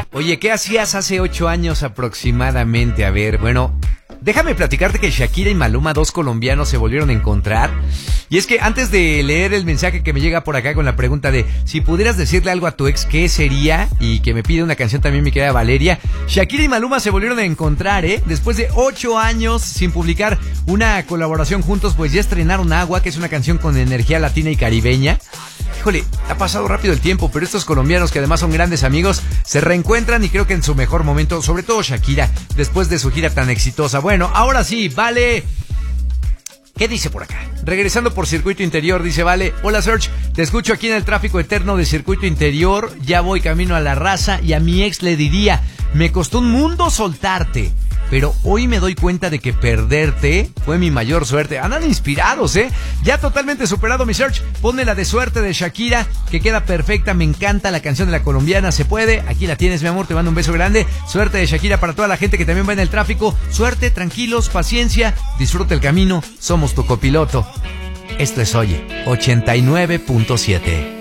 Oye, ¿qué hacías hace 8 años aproximadamente? A ver, bueno, déjame platicarte que Shakira y Maluma, dos colombianos, se volvieron a encontrar. Y es que antes de leer el mensaje que me llega por acá con la pregunta de si pudieras decirle algo a tu ex, ¿qué sería? Y que me pide una canción también mi querida Valeria. Shakira y Maluma se volvieron a encontrar, después de 8 años sin publicar una colaboración juntos, pues ya estrenaron Agua, que es una canción con energía latina y caribeña. Híjole, ha pasado rápido el tiempo, pero estos colombianos, que además son grandes amigos, se reencuentran y creo que en su mejor momento, sobre todo Shakira, después de su gira tan exitosa. Bueno, ahora sí, Vale. ¿Qué dice por acá? Regresando por Circuito Interior, dice Vale: hola Serge, te escucho aquí en el tráfico eterno de Circuito Interior, ya voy camino a La Raza y a mi ex le diría, me costó un mundo soltarte, pero hoy me doy cuenta de que perderte fue mi mayor suerte. Andan inspirados, ya totalmente superado mi Serge. Ponme la de Suerte de Shakira, que queda perfecta, me encanta la canción de la colombiana, se puede, aquí la tienes mi amor, te mando un beso grande. Suerte de Shakira para toda la gente que también va en el tráfico, suerte, tranquilos, paciencia, disfruta el camino, somos tu copiloto. Esto es Oye 89.7.